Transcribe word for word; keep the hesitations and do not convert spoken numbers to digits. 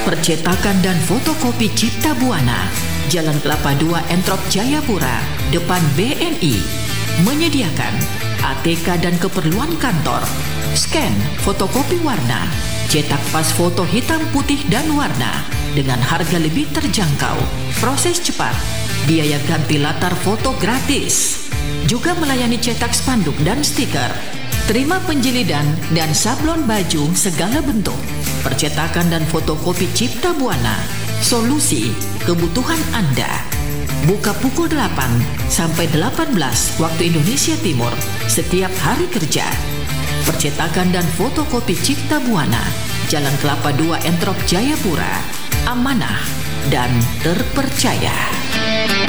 Percetakan dan fotokopi Cipta Buana, Jalan Kelapa dua Entrop Jayapura, depan B N I, menyediakan A T K dan keperluan kantor, scan, fotokopi warna, cetak pas foto hitam putih dan warna dengan harga lebih terjangkau, proses cepat, biaya ganti latar foto gratis. Juga melayani cetak spanduk dan stiker, terima penjilidan dan sablon baju segala bentuk. Percetakan dan fotokopi Cipta Buana, solusi kebutuhan Anda. Buka pukul delapan sampai delapan belas waktu Indonesia Timur setiap hari kerja. Percetakan dan fotokopi Cipta Buana, Jalan Kelapa dua Entrop Jayapura, amanah dan terpercaya.